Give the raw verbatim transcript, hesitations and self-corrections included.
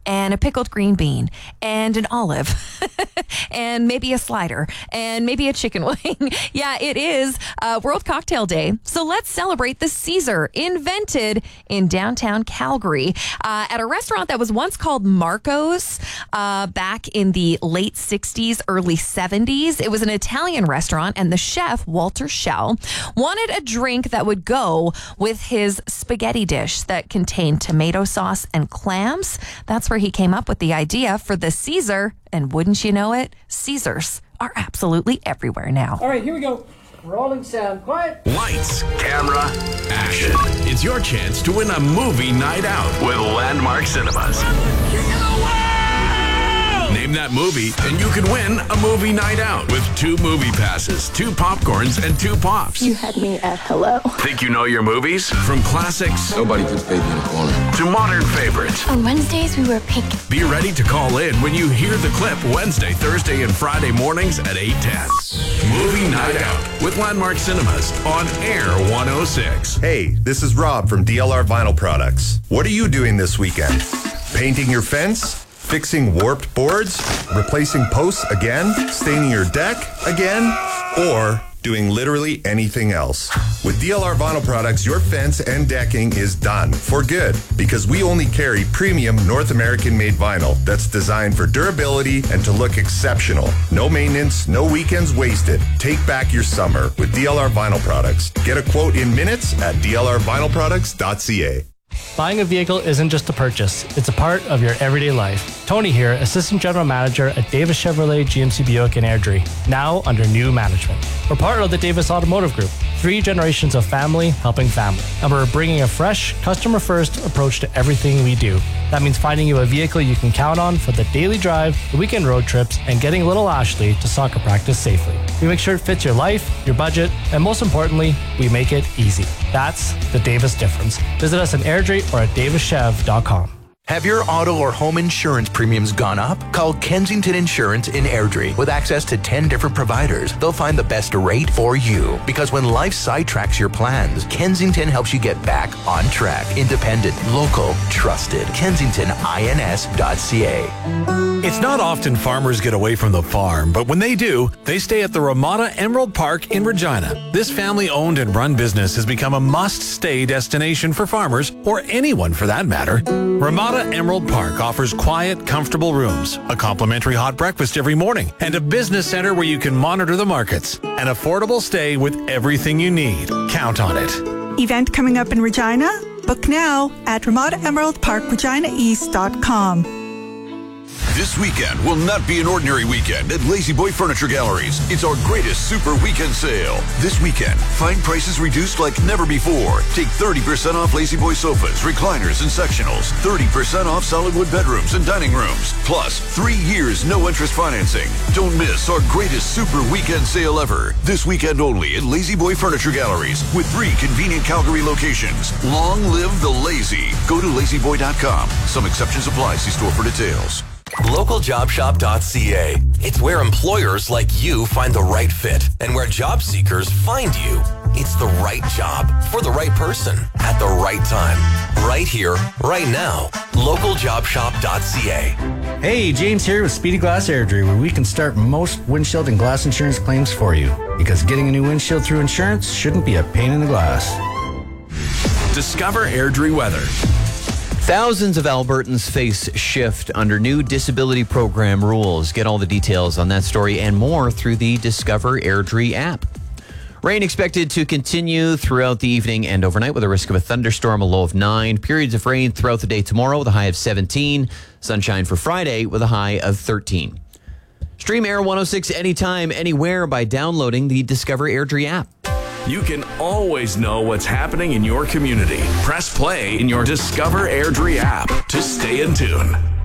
and a pickled green bean and an olive and maybe a slider and maybe a chicken wing. Yeah, it is uh, World Cocktail Day. So let's celebrate the Caesar, invented in downtown Calgary uh, at a restaurant that was once called Marco's uh, back in the late sixties, early seventies. It was an Italian restaurant, and the chef, Walter Schell, wanted a drink that would go with his spaghetti dish that contained tomato sauce and clams. That's where he came up with the idea for the Caesar. And wouldn't you know it, Caesars are absolutely everywhere now. All right, here we go. Rolling sound. Quiet. Lights, camera, action. It's your chance to win a movie night out with Landmark Cinemas. Name that movie, and you can win a movie night out with two movie passes, two popcorns, and two pops. You had me at hello. Think you know your movies? From classics Nobody puts baby in a corner. to modern favorites. On Wednesdays, we wear pink. Be ready to call in when you hear the clip Wednesday, Thursday, and Friday mornings at eight ten. Movie Night Out with Landmark Cinemas on Air one oh six. Hey, this is Rob from D L R Vinyl Products. What are you doing this weekend? Painting your fence? Fixing warped boards? Replacing posts again? Staining your deck again? Or doing literally anything else? With D L R Vinyl Products, your fence and decking is done for good, because we only carry premium North American-made vinyl that's designed for durability and to look exceptional. No maintenance, no weekends wasted. Take back your summer with D L R Vinyl Products. Get a quote in minutes at d l r vinyl products dot c a. Buying a vehicle isn't just a purchase, it's a part of your everyday life. Tony here, Assistant General Manager at Davis Chevrolet G M C Buick in Airdrie, now under new management. We're part of the Davis Automotive Group, three generations of family helping family. And we're bringing a fresh, customer-first approach to everything we do. That means finding you a vehicle you can count on for the daily drive, the weekend road trips, and getting little Ashley to soccer practice safely. We make sure it fits your life, your budget, and most importantly, we make it easy. That's the Davis difference. Visit us in Airdrie or at davis chev dot com. Have your auto or home insurance premiums gone up? Call Kensington Insurance in Airdrie. With access to ten different providers, they'll find the best rate for you. Because when life sidetracks your plans, Kensington helps you get back on track. Independent, local, trusted. Kensington ins dot c a. It's not often farmers get away from the farm, but when they do, they stay at the Ramada Emerald Park in Regina. This family-owned and run business has become a must-stay destination for farmers, or anyone for that matter. Ramada Emerald Park offers quiet, comfortable rooms, a complimentary hot breakfast every morning, and a business center where you can monitor the markets. An affordable stay with everything you need. Count on it. Event coming up in Regina? Book now at ramada emerald park regina east dot com. This weekend will not be an ordinary weekend at Lazy Boy Furniture Galleries. It's our greatest super weekend sale. This weekend, find prices reduced like never before. Take thirty percent off Lazy Boy sofas, recliners, and sectionals. thirty percent off solid wood bedrooms and dining rooms. Plus, three years no interest financing. Don't miss our greatest super weekend sale ever. This weekend only at Lazy Boy Furniture Galleries with three convenient Calgary locations. Long live the lazy. Go to lazy boy dot com. Some exceptions apply. See store for details. local job shop dot c a. It's where employers like you find the right fit and where job seekers find you. It's the right job for the right person at the right time. Right here, right now. local job shop dot c a. Hey, James here with Speedy Glass Airdrie, where we can start most windshield and glass insurance claims for you. Because getting a new windshield through insurance shouldn't be a pain in the glass. Discover Airdrie weather. Thousands of Albertans face shift under new disability program rules. Get all the details on that story and more through the Discover Airdrie app. Rain expected to continue throughout the evening and overnight with a risk of a thunderstorm, a low of nine. Periods of rain throughout the day tomorrow with a high of seventeen. Sunshine for Friday with a high of thirteen. Stream Air one oh six anytime, anywhere by downloading the Discover Airdrie app. You can always know what's happening in your community. Press play in your Discover Airdrie app to stay in tune.